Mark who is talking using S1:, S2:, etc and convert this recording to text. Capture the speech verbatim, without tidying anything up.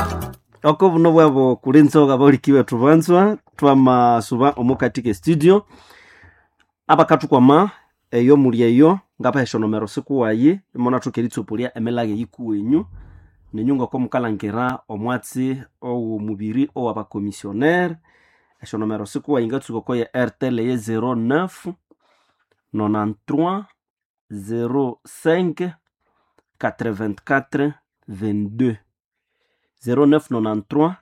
S1: oko buno bwabo kulinzoga bolikiwe tubanzwa twamasuba omukatike studio abakatukwama eyo muli eyo ngapa eshonomero sikuwayi imona tukeritsopolia emelage yikuwenyu nenyunga ko mukalangera omwatsi o mubiri o abakomissionaire eshonomero sikuwayi ngatsuko ko ya R T L ye zero neuf quatre-vingt-treize zero cinq quatre-vingt-quatre vingt-deux zero neuf quatre-vingt-treize